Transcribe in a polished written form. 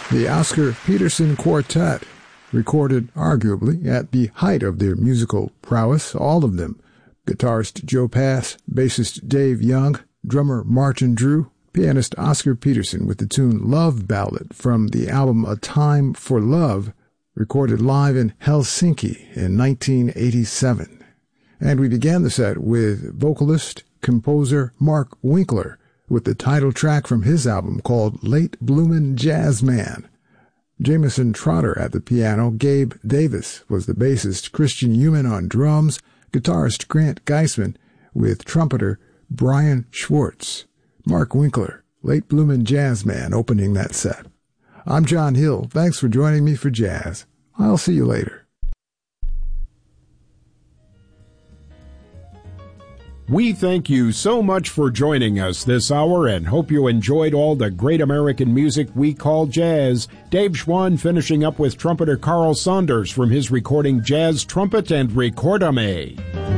The Oscar Peterson Quartet, recorded arguably at the height of their musical prowess, all of them. Guitarist Joe Pass, bassist Dave Young, drummer Martin Drew, pianist Oscar Peterson with the tune Love Ballad from the album A Time for Love, recorded live in Helsinki in 1987. And we began the set with vocalist, composer Mark Winkler with the title track from his album called Late Bloomin' Jazz Man. Jameson Trotter at the piano, Gabe Davis was the bassist, Christian Human on drums, guitarist Grant Geisman with trumpeter Brian Schwartz. Mark Winkler, Late Bloomin' Jazz Man, opening that set. I'm John Hill. Thanks for joining me for Jazz. I'll see you later. We thank you so much for joining us this hour and hope you enjoyed all the great American music we call jazz. Dave Schwann finishing up with trumpeter Carl Saunders from his recording Jazz Trumpet and Recordame.